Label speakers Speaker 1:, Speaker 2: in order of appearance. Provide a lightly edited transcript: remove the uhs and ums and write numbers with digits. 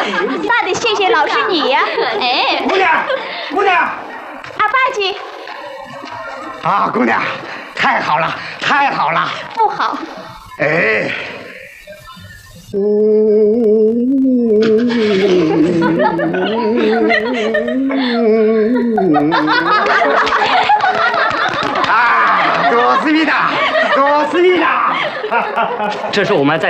Speaker 1: 那得谢谢老师你呀。哎，
Speaker 2: 姑娘，姑娘，
Speaker 1: 阿爸去。
Speaker 2: 啊，姑娘，太好了，太好了。
Speaker 1: 不好。
Speaker 2: 哎。啊，多思密达，多思密达。
Speaker 3: 这是我们在